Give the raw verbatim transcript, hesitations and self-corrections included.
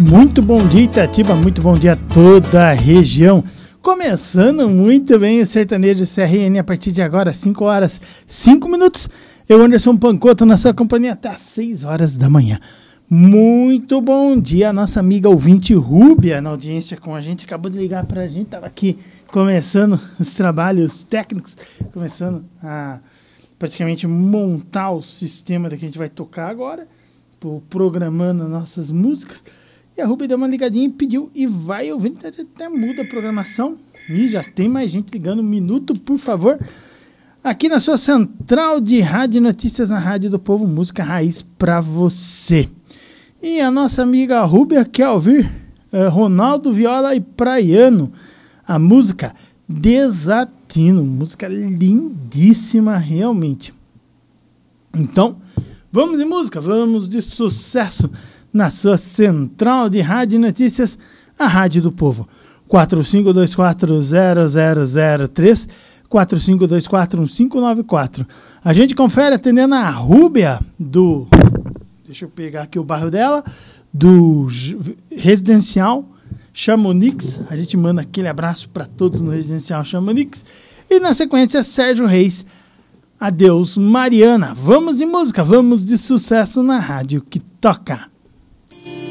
Muito bom dia, Itatiba, muito bom dia a toda a região. Começando muito bem o Sertanejo C R N a partir de agora, cinco horas, cinco minutos. Eu, Anderson Pancoto, na sua companhia até às seis horas da manhã. Muito bom dia, a nossa amiga ouvinte Rúbia, na audiência com a gente, acabou de ligar pra gente, tava aqui começando os trabalhos técnicos, começando a praticamente montar o sistema que a gente vai tocar agora, programando nossas músicas. E a Rúbia deu uma ligadinha e pediu, e vai ouvindo, até muda a programação. E já tem mais gente ligando, um minuto, por favor. Aqui na sua central de rádio notícias, na Rádio do Povo, música raiz pra você. E a nossa amiga Rúbia quer ouvir uh, Ronaldo Viola e Praiano, a música Desatino, música lindíssima realmente. Então, vamos de música, vamos de sucesso na sua central de rádio notícias, a Rádio do Povo. quatro cinco dois quatro zero zero zero três, quatro cinco dois quatro um cinco nove quatro. A gente confere atendendo a Rúbia do... Deixa eu pegar aqui o bairro dela, do Residencial Chamonix. A gente manda aquele abraço para todos no Residencial Chamonix. E na sequência, Sérgio Reis, Adeus Mariana. Vamos de música, vamos de sucesso na rádio que toca.